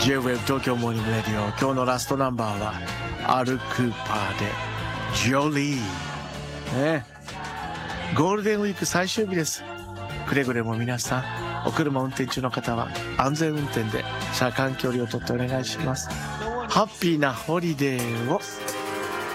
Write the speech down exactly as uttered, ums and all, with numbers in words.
ジェイウェブ 東京モーニングレディオ、今日のラストナンバーはアル・クーパーでジョリー、ね、ゴールデンウィーク最終日です。くれぐれも皆さん、お車運転中の方は安全運転で車間距離をとってお願いします。ハッピーなホリデーを。